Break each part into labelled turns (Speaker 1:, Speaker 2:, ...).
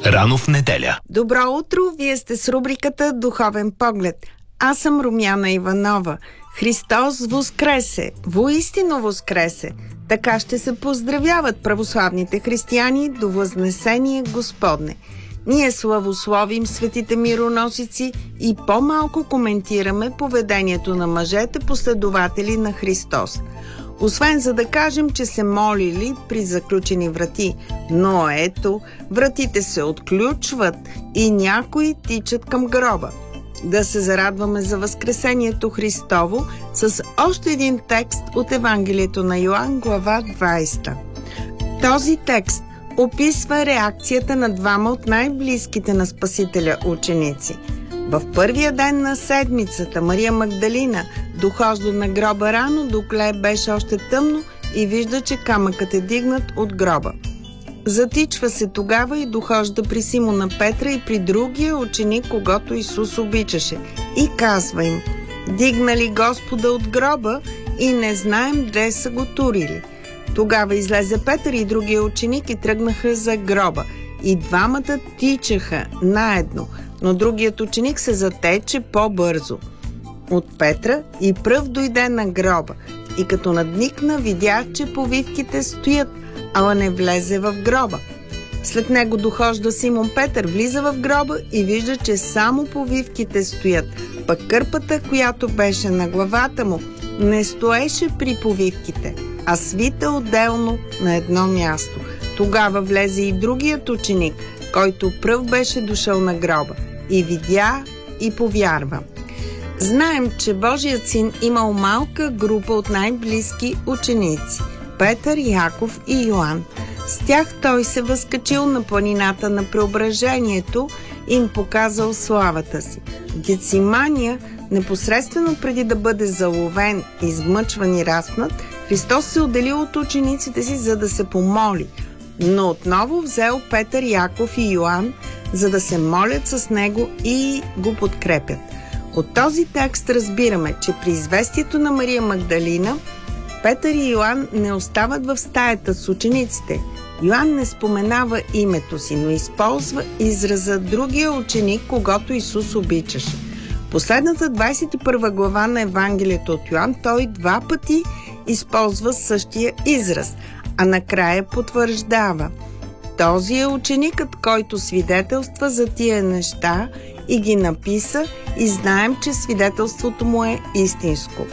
Speaker 1: Рано в неделя.
Speaker 2: Добро утро, вие сте с рубриката Духовен поглед. Аз съм Румяна Иванова. Христос воскресе, воистину воскресе. Така ще се поздравяват православните християни до Възнесение Господне. Ние славословим светите мироносици и по-малко коментираме поведението на мъжете, последователи на Христос. Освен за да кажем, че се молили при заключени врати. Но ето, вратите се отключват и някои тичат към гроба. Да се зарадваме за Възкресението Христово с още един текст от Евангелието на Йоан, глава 20. Този текст описва реакцията на двама от най-близките на Спасителя ученици. В първия ден на седмицата Мария Магдалина дохожда на гроба рано, докле беше още тъмно и вижда, че камъкът е дигнат от гроба. Затичва се тогава и дохожда при Симона Петра и при другия ученик, когото Исус обичаше, и казва им: дигнали Господа от гроба и не знаем де са го турили. Тогава излезе Петър и другия ученик и тръгнаха за гроба. И двамата тичаха наедно, но другият ученик се затече по-бързо от Петра и пръв дойде на гроба. И като надникна, видя, че повивките стоят, ала не влезе в гроба. След него дохожда Симон Петър, влиза в гроба и вижда, че само повивките стоят, пък кърпата, която беше на главата му, не стоеше при повивките, а свита отделно на едно място. Тогава влезе и другият ученик, който пръв беше дошъл на гроба, и видя и повярва. Знаем, че Божият син имал малка група от най-близки ученици – Петър, Яков и Йоан. С тях той се възкачил на планината на Преображението и им показал славата си. В Гецимания, непосредствено преди да бъде заловен, измъчван и разпнат, Христос се отделил от учениците си, за да се помоли, но отново взел Петър, Яков и Йоан, за да се молят с него и го подкрепят. От този текст разбираме, че при известието на Мария Магдалина, Петър и Йоан не остават в стаята с учениците. Йоан не споменава името си, но използва израза другия ученик, когато Исус обичаше. Последната 21 глава на Евангелието от Йоан той два пъти използва същия израз, а накрая потвърждава: този е ученикът, който свидетелства за тия неща и ги написа, и знаем, че свидетелството му е истинско.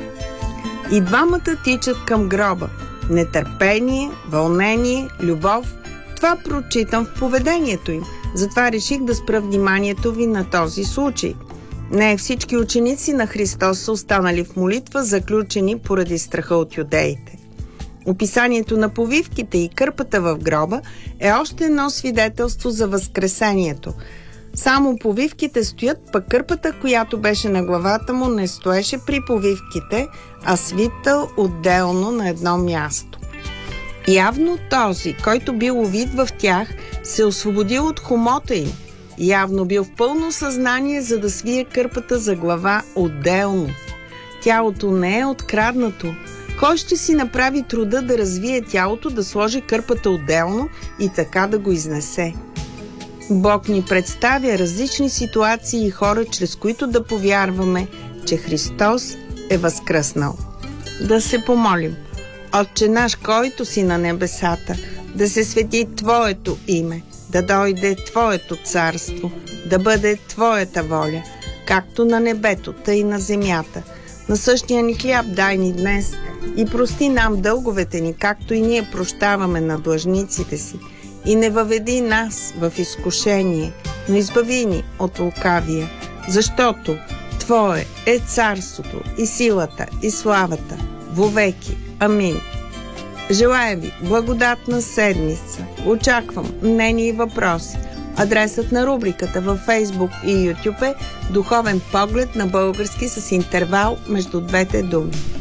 Speaker 2: И двамата тичат към гроба. Нетърпение, вълнение, любов – това прочитам в поведението им. Затова реших да спра вниманието ви на този случай. Не всички ученици на Христос са останали в молитва, заключени поради страха от юдеите. Описанието на повивките и кърпата в гроба е още едно свидетелство за Възкресението. Само повивките стоят, пък кърпата, която беше на главата му, не стоеше при повивките, а свитал отделно на едно място. Явно този, който бил увит в тях, се освободил от хомота им. Явно бил в пълно съзнание, за да свие кърпата за глава отделно. Тялото не е откраднато. Кой ще си направи труда да развие тялото, да сложи кърпата отделно и така да го изнесе? Бог ни представя различни ситуации и хора, чрез които да повярваме, че Христос е възкръснал. Да се помолим. Отче наш, който си на небесата, да се свети Твоето име, да дойде Твоето царство, да бъде Твоята воля, както на небето, тъй и на земята. Насъщния ни хляб дай ни днес и прости нам дълговете ни, както и ние прощаваме на длъжниците си. И не въведи нас в изкушение, но избави ни от лукавия, защото Твое е царството и силата и славата вовеки. Амин. Желая ви благодатна седмица. Очаквам мнения и въпроси. Адресът на рубриката във Facebook и YouTube е Духовен поглед на български с интервал между двете думи.